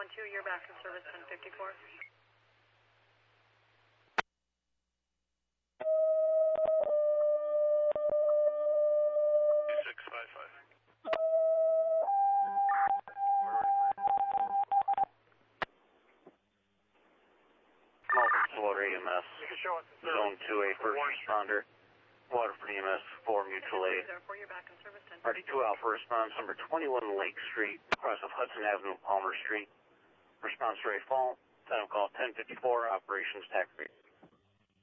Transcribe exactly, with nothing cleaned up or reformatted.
one two, you're back in service ten fifty-four. six five five. Multiple Water E M S, Zone two A, first responder. Waterford E M S four mutual aid. You're back in service ten. Party two Alpha response number twenty-one Lake Street, across of Hudson Avenue, Palmer Street. Response rate fall. Time call ten fifty-four, operations tax rate.